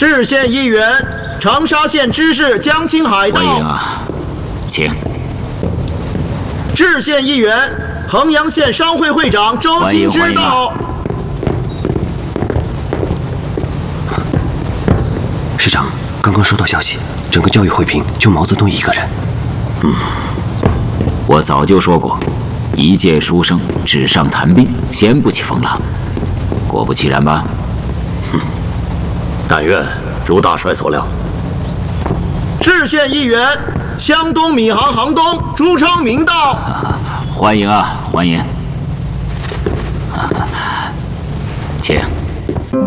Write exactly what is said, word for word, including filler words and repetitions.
知县议员，长沙县知事江青海到。 欢迎啊，请。 知县议员，衡阳县商会会长周清之到。 市长，刚刚收到消息，整个教育会评就毛泽东一个人。 嗯，我早就说过，一介书生纸上谈兵，掀不起风浪。果不其然吧？ 哼，但愿如大帅所料。 知县议员，湘东闵行行东朱昌明到。 啊、欢迎啊，欢迎。啊、请。